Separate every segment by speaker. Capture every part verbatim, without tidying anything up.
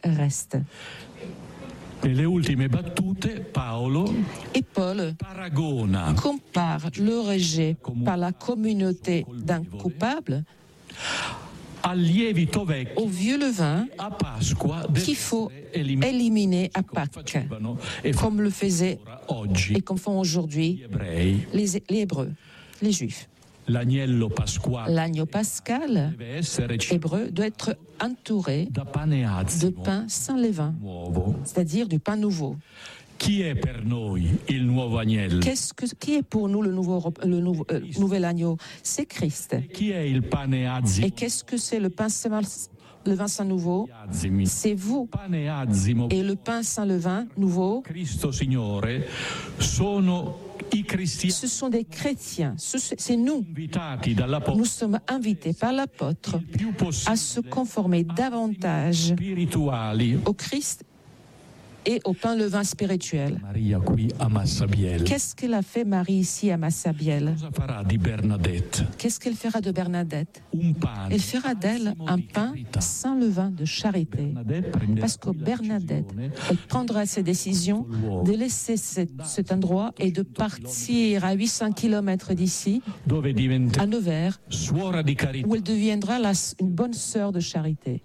Speaker 1: reste.
Speaker 2: Nelle ultime battute, Paolo
Speaker 1: Et Paul
Speaker 2: paragona
Speaker 1: compare le rejet par la communauté d'un coupable
Speaker 2: al lievito
Speaker 1: au
Speaker 2: vecchio
Speaker 1: vieux levain
Speaker 2: a Pasqua
Speaker 1: qu'il faut
Speaker 2: eliminato
Speaker 1: éliminer à Pâques,
Speaker 2: e
Speaker 1: comme le faisaient
Speaker 2: oggi
Speaker 1: et comme font aujourd'hui
Speaker 2: gli ebrei.
Speaker 1: les, les Hébreux, les Juifs.
Speaker 2: L'agnello pasquale
Speaker 1: L'agneau pascal
Speaker 2: deve essere
Speaker 1: hébreu doit être entouré
Speaker 2: da pane
Speaker 1: de
Speaker 2: azimo
Speaker 1: pain sans levain,
Speaker 2: nuovo.
Speaker 1: c'est-à-dire du pain nouveau.
Speaker 2: Chi è per noi il nuovo agnello?
Speaker 1: Qu'est-ce que, qui est pour nous le, nouveau, le nouveau, euh, nouvel agneau? C'est Christ.
Speaker 2: Chi è il pane azimo?
Speaker 1: Et qu'est-ce que c'est le pain sans levain sans nouveau?
Speaker 2: Azimi.
Speaker 1: C'est vous.
Speaker 2: Pane azimo,
Speaker 1: Et le pain sans levain nouveau,
Speaker 2: Cristo Signore, sono i cristiani
Speaker 1: ce sont des chrétiens. Ce- C'est nous.
Speaker 2: invitati
Speaker 1: Nous
Speaker 2: dall'Apostolo
Speaker 1: sommes invités par l'apôtre
Speaker 2: più
Speaker 1: à se
Speaker 2: possibile
Speaker 1: conformer davantage
Speaker 2: spirituali.
Speaker 1: au Christ et au pain levain spirituel.
Speaker 2: Maria qui a Massabielle.
Speaker 1: Qu'est-ce qu'elle a fait, Marie, ici à Massabielle?
Speaker 2: Cosa farà di Bernadette?
Speaker 1: Qu'est-ce qu'elle fera de Bernadette?
Speaker 2: Un pane.
Speaker 1: Elle fera d'elle un pain sans levain de charité.
Speaker 2: Bernadette prenderà
Speaker 1: Parce que
Speaker 2: qui la
Speaker 1: Bernadette,
Speaker 2: decisione
Speaker 1: elle prendra ses décisions de laisser cet, cet endroit et de partir à huit cents kilomètres d'ici,
Speaker 2: dove diventa
Speaker 1: à Nevers,
Speaker 2: suora di carità.
Speaker 1: où elle deviendra la- une bonne sœur de charité.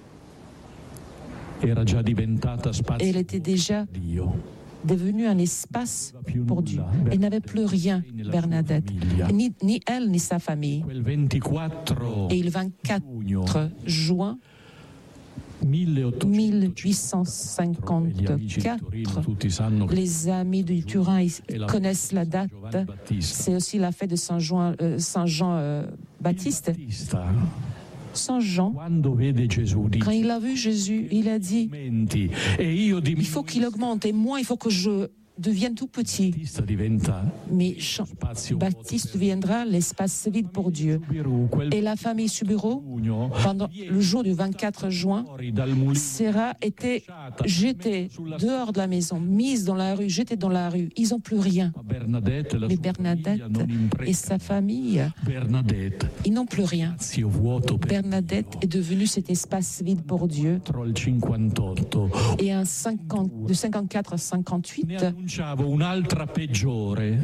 Speaker 2: Era già diventata
Speaker 1: Et
Speaker 2: spazio
Speaker 1: elle était déjà
Speaker 2: di Dio.
Speaker 1: devenue un espace pour Dieu. Elle n'avait plus rien, Bernadette, ni, ni elle ni sa famille.
Speaker 2: Quel ventiquattro
Speaker 1: Et le vingt-quatre juin
Speaker 2: mille
Speaker 1: mille huit cent cinquante-quatre,
Speaker 2: tutti sanno che
Speaker 1: les amis du Turin ils connaissent la date. C'est aussi la fête de Saint Jean, euh, Saint Jean euh, Baptiste.
Speaker 2: Battista,
Speaker 1: Saint Jean,
Speaker 2: quando vede Gesù,
Speaker 1: quand
Speaker 2: dice
Speaker 1: il a vu Jésus, il a dit,
Speaker 2: "Aumenti e io
Speaker 1: il faut qu'il augmente et moi, il faut que je devienne tout petit.
Speaker 2: Battista diventa
Speaker 1: Mais Jean
Speaker 2: spazio
Speaker 1: Baptiste deviendra l'espace vide pour Dieu.
Speaker 2: Subiru, quel
Speaker 1: Et la famille Subiru,
Speaker 2: giugno,
Speaker 1: pendant le jour du vingt-quatre juin,
Speaker 2: fuori dal mulino,
Speaker 1: Sarah était jetée dehors de la maison, mise dans la rue, jetée dans la rue. Ils n'ont plus rien.
Speaker 2: ma Bernadette, la
Speaker 1: Mais
Speaker 2: sua
Speaker 1: Bernadette
Speaker 2: famiglia non
Speaker 1: et
Speaker 2: impresa.
Speaker 1: sa famille,
Speaker 2: Bernadette,
Speaker 1: ils n'ont plus rien.
Speaker 2: spazio vuoto per
Speaker 1: Bernadette est devenue cet espace vide pour Dieu.
Speaker 2: al cinquantotto.
Speaker 1: Et en cinquante, de cinquante-quatre à
Speaker 2: Ne
Speaker 1: cinquante-huit,
Speaker 2: annunciavo un'altra peggiore,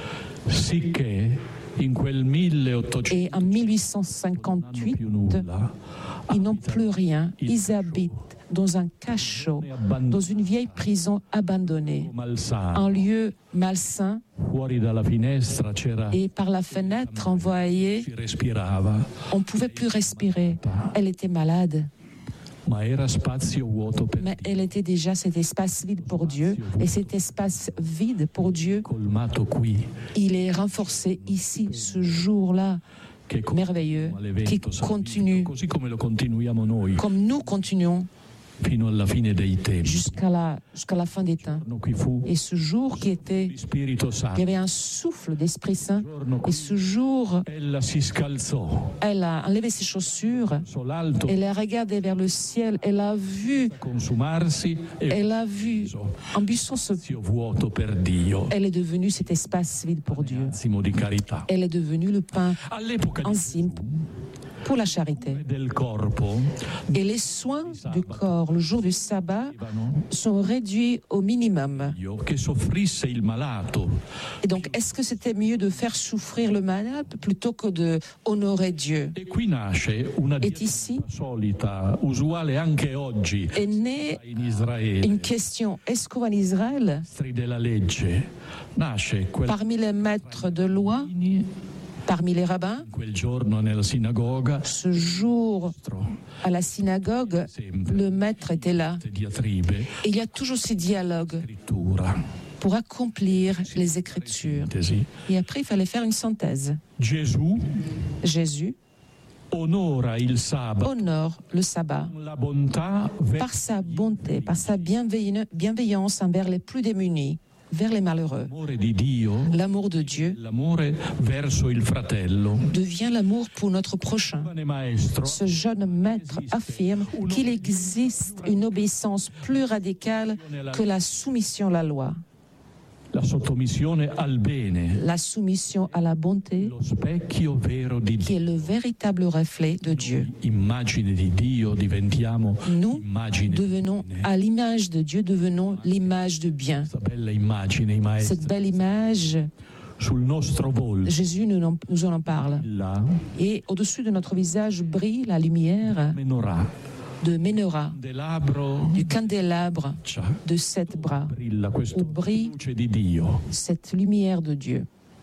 Speaker 2: sicché in quel milleottocento
Speaker 1: et en mille huit cent
Speaker 2: non
Speaker 1: cinquante-huit,
Speaker 2: più nulla.
Speaker 1: ils n'ont plus rien. Ils habitent dans un cachot, dans une vieille prison abandonnée,
Speaker 2: Malsano.
Speaker 1: un lieu malsain.
Speaker 2: Fuori dalla finestra c'era,
Speaker 1: Et par la fenêtre, on voyait,
Speaker 2: si respirava,
Speaker 1: on ne pouvait plus respirer. Elle était malade,
Speaker 2: ma era spazio vuoto per
Speaker 1: mais elle était déjà cet espace vide pour Dieu. Et cet espace vide pour Dieu,
Speaker 2: colmato qui,
Speaker 1: il est renforcé ici, ce jour-là,
Speaker 2: che
Speaker 1: merveilleux, qui
Speaker 2: l'evento
Speaker 1: continue,
Speaker 2: così come lo continuiamo noi
Speaker 1: comme nous continuons
Speaker 2: fino alla fine dei tempi.
Speaker 1: jusqu'à la, jusqu'à la fin des temps.
Speaker 2: Il giorno qui fu
Speaker 1: Et ce jour qui était,
Speaker 2: di Spirito
Speaker 1: il y
Speaker 2: Santo,
Speaker 1: avait un souffle d'Esprit Saint.
Speaker 2: il giorno
Speaker 1: Et
Speaker 2: qui
Speaker 1: ce jour,
Speaker 2: ella si scalzò,
Speaker 1: elle a enlevé ses chaussures,
Speaker 2: verso l'alto,
Speaker 1: elle a regardé vers le ciel, elle a vu,
Speaker 2: consumarsi e
Speaker 1: elle a vu, en buissant ce,
Speaker 2: spazio vuoto per Dio.
Speaker 1: elle est devenue cet espace vide pour Dieu.
Speaker 2: Massimo di carità.
Speaker 1: Elle est devenue le pain
Speaker 2: All'epoca di
Speaker 1: enzyme pour la charité.
Speaker 2: del corpo
Speaker 1: Et les soins du corps le jour du sabbat
Speaker 2: avevano
Speaker 1: sont réduits au minimum.
Speaker 2: Dio che soffrisse il malato,
Speaker 1: Et donc, est-ce que c'était mieux de faire souffrir le malade plutôt que de honorer Dieu?
Speaker 2: e qui nasce una
Speaker 1: Et
Speaker 2: dieta
Speaker 1: ici
Speaker 2: solita, usuale anche oggi
Speaker 1: est née
Speaker 2: in Israele,
Speaker 1: une question. Est-ce qu'en Israël,
Speaker 2: maestri della legge, nasce quel,
Speaker 1: parmi les maîtres de loi, parmi les rabbins,
Speaker 2: quel giorno nella sinagoga
Speaker 1: ce jour à la synagogue, le maître était là.
Speaker 2: diatribe,
Speaker 1: Et il y a toujours ces dialogues
Speaker 2: scrittura,
Speaker 1: pour accomplir les Écritures.
Speaker 2: sintesi.
Speaker 1: Et après, il fallait faire une synthèse.
Speaker 2: Gesù
Speaker 1: Jésus
Speaker 2: onora il sabato
Speaker 1: honore le sabbat
Speaker 2: con la bontà
Speaker 1: par sa bonté, par sa bienveillan- bienveillance envers les plus démunis, vers les malheureux.
Speaker 2: l'amore di Dio,
Speaker 1: L'amour de Dieu
Speaker 2: l'amore verso il fratello.
Speaker 1: devient l'amour pour notre prochain.
Speaker 2: Giovane maestro
Speaker 1: Ce jeune maître affirme qu'il existe une obéissance plus radicale que la soumission à la loi.
Speaker 2: La sottomissione al bene,
Speaker 1: la soumission à la bonté,
Speaker 2: lo specchio vero di
Speaker 1: qui est
Speaker 2: Dio.
Speaker 1: le véritable reflet de Dieu.
Speaker 2: Immagine di Dio, diventiamo
Speaker 1: Nous
Speaker 2: immagine
Speaker 1: devenons
Speaker 2: di bene.
Speaker 1: à l'image de Dieu, devenons l'image de bien.
Speaker 2: Questa bella immagine, i maestri,
Speaker 1: Cette belle image,
Speaker 2: sul nostro volto,
Speaker 1: Jésus nous en, nous en parle.
Speaker 2: là,
Speaker 1: Et au-dessus de notre visage brille la lumière
Speaker 2: menorà,
Speaker 1: de Ménorah,
Speaker 2: candelabro,
Speaker 1: du candélabre
Speaker 2: c'ha,
Speaker 1: de sept bras,
Speaker 2: brilla questa
Speaker 1: où brille
Speaker 2: luce di Dio,
Speaker 1: cette lumière de Dieu.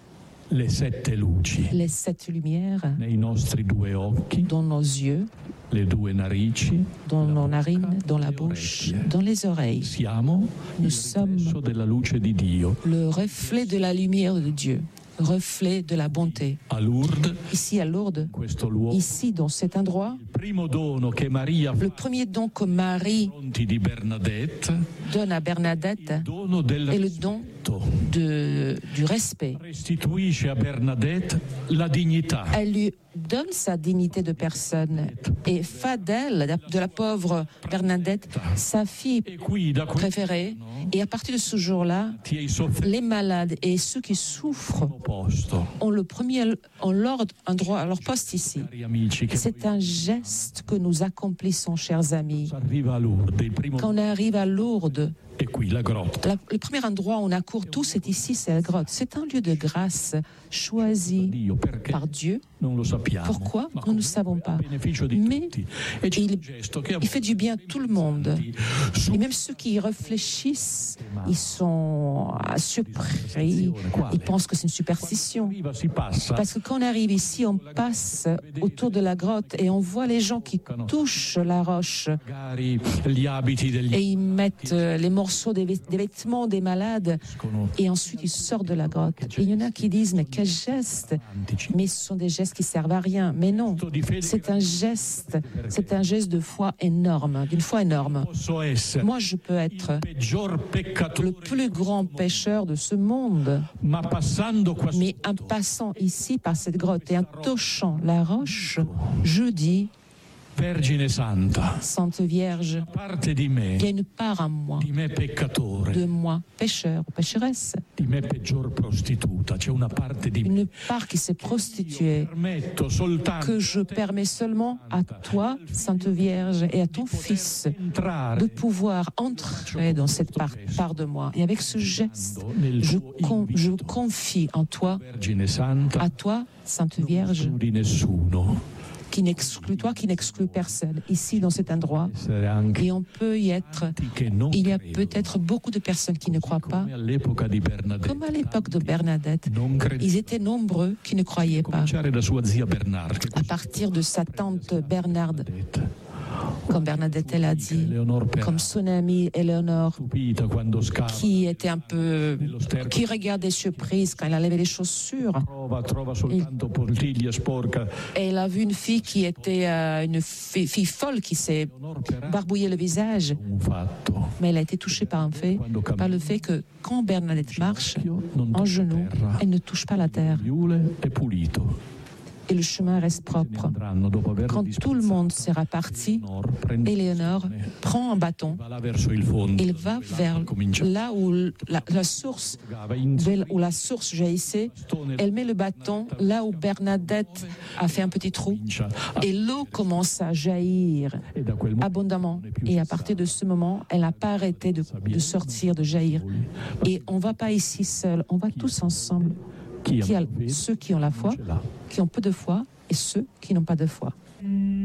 Speaker 2: le sette luci,
Speaker 1: Les sept lumières
Speaker 2: nei nostri due occhi,
Speaker 1: dans nos yeux,
Speaker 2: le due narici,
Speaker 1: dans
Speaker 2: la
Speaker 1: nos
Speaker 2: bocca,
Speaker 1: narines, dans la
Speaker 2: le
Speaker 1: bouche,
Speaker 2: orecchie.
Speaker 1: dans les oreilles.
Speaker 2: Siamo
Speaker 1: Nous
Speaker 2: il
Speaker 1: sommes
Speaker 2: riflesso della luce di Dio.
Speaker 1: le reflet de la lumière de Dieu, reflet de la bonté.
Speaker 2: A Lourdes,
Speaker 1: Ici à Lourdes,
Speaker 2: questo luogo,
Speaker 1: ici dans cet endroit,
Speaker 2: il primo dono che Maria
Speaker 1: le
Speaker 2: fa
Speaker 1: premier don que Marie
Speaker 2: pronti di Bernadette,
Speaker 1: donne à Bernadette
Speaker 2: dono del
Speaker 1: est le don
Speaker 2: rispetto.
Speaker 1: de, du respect.
Speaker 2: Restituisce a Bernadette la dignità.
Speaker 1: Elle lui donne sa dignité de personne et fait d'elle, de la pauvre Bernadette, sa fille
Speaker 2: E qui da questo
Speaker 1: préférée. Et à partir de ce jour-là,
Speaker 2: ti hai sofferto
Speaker 1: les malades et ceux qui souffrent
Speaker 2: posto.
Speaker 1: ont le premier, ont leur, un droit à leur poste ici.
Speaker 2: Cari amici, che
Speaker 1: C'est un geste que nous accomplissons, chers amis.
Speaker 2: arriva a Lourdes, il primo
Speaker 1: Quand on arrive à Lourdes,
Speaker 2: è qui la grotta.
Speaker 1: la- le premier endroit où on accourt tous, c'est ici, c'est la grotte. C'est un lieu de grâce choisi
Speaker 2: Dio perché
Speaker 1: par Dieu.
Speaker 2: non lo sappiamo.
Speaker 1: Pourquoi?
Speaker 2: Ma
Speaker 1: Nous ne
Speaker 2: comunque
Speaker 1: savons pas.
Speaker 2: a beneficio di
Speaker 1: Mais
Speaker 2: tutti. E c'è
Speaker 1: il-
Speaker 2: un gesto che a
Speaker 1: Il fait du bien à tout le monde.
Speaker 2: su
Speaker 1: Et même ceux qui y réfléchissent, ils sont ah, surpris. Ils pensent que c'est une superstition.
Speaker 2: arriva si passa
Speaker 1: Parce que quand on arrive ici, on passe autour de la grotte et on voit les gens qui touchent la roche
Speaker 2: magari gli abiti degli
Speaker 1: et ils mettent euh, les morceaux des, vêt- des vêtements des malades
Speaker 2: escono
Speaker 1: et ensuite ils sortent de la grotte. Et il y en a qui disent, mais quel geste!
Speaker 2: antici.
Speaker 1: Mais ce sont des gestes qui servent à rien. Mais non,
Speaker 2: Di fede
Speaker 1: c'est un geste, c'est un geste de foi énorme, d'une foi énorme.
Speaker 2: posso essere
Speaker 1: Moi, je peux être
Speaker 2: il peggior peccatore,
Speaker 1: le plus grand pécheur de ce monde.
Speaker 2: ma passando qua
Speaker 1: Mais en
Speaker 2: sotto,
Speaker 1: passant ici par cette grotte et en touchant la roche, je dis,
Speaker 2: Vergine Santa,
Speaker 1: Sainte Vierge,
Speaker 2: parte di me,
Speaker 1: il y a une part en moi,
Speaker 2: di me peccatore,
Speaker 1: de moi, pécheur ou pécheresse,
Speaker 2: di me peggior prostituta, c'è una parte di me
Speaker 1: une part qui s'est prostituée,
Speaker 2: permetto soltanto
Speaker 1: que je permets seulement à toi, Sainte Vierge, et à ton Fils
Speaker 2: entrare
Speaker 1: de pouvoir entrer dans cette part, part de moi. Et avec ce geste,
Speaker 2: nel
Speaker 1: je,
Speaker 2: tuo
Speaker 1: con- je
Speaker 2: invito.
Speaker 1: confie en toi,
Speaker 2: Vergine Santa,
Speaker 1: à toi, Sainte Vierge,
Speaker 2: non di nessuno,
Speaker 1: qui n'exclut toi, qui n'exclut personne, ici dans cet endroit.
Speaker 2: essere anche
Speaker 1: Et on peut y être.
Speaker 2: che non
Speaker 1: Il y a
Speaker 2: credono.
Speaker 1: peut-être beaucoup de personnes qui ne croient pas,
Speaker 2: Come all'epoca di Bernadette,
Speaker 1: comme à l'époque de Bernadette.
Speaker 2: non credo.
Speaker 1: Ils étaient nombreux qui ne croyaient pas.
Speaker 2: Cominciare da sua zia Bernard, che
Speaker 1: À partir de sa tante Bernarde,
Speaker 2: Bernadette,
Speaker 1: comme Bernadette elle a dit,
Speaker 2: Eleonore per
Speaker 1: comme son amie Éléonore,
Speaker 2: stupita quando scava,
Speaker 1: qui était un peu, qui regardait surprise quand elle enlevait les chaussures.
Speaker 2: trova, trova soltanto poltiglia sporca.
Speaker 1: Et elle a vu une fille qui était euh, une fi- fille folle qui s'est
Speaker 2: Eleonore per
Speaker 1: barbouillé le visage.
Speaker 2: un fatto,
Speaker 1: Mais elle a été touchée par un fait, par le fait que quand Bernadette marche
Speaker 2: non
Speaker 1: en
Speaker 2: tocca
Speaker 1: genoux,
Speaker 2: terra.
Speaker 1: elle ne touche pas la terre
Speaker 2: Iule è pulito.
Speaker 1: et le chemin reste propre.
Speaker 2: Andranno dopo aver
Speaker 1: Quand tout le monde sera parti,
Speaker 2: Eleonore prende
Speaker 1: Éléonore prend un bâton,
Speaker 2: va là verso il fondo.
Speaker 1: il va vers
Speaker 2: Comincia
Speaker 1: là où la, la source,
Speaker 2: a in
Speaker 1: de- où la source jaillissait. Elle met le bâton là où Bernadette a fait un petit trou
Speaker 2: comincia a-
Speaker 1: et l'eau commence à jaillir
Speaker 2: e da quel momento
Speaker 1: abondamment. Et à partir de ce moment, elle n'a pas arrêté de, de sortir, de jaillir. Et on ne va pas ici seul, on va tous ensemble.
Speaker 2: chi
Speaker 1: Qui a-
Speaker 2: ha fede
Speaker 1: ceux qui ont la foi,
Speaker 2: ce l'ha.
Speaker 1: qui ont peu de foi, et ceux qui n'ont pas de foi.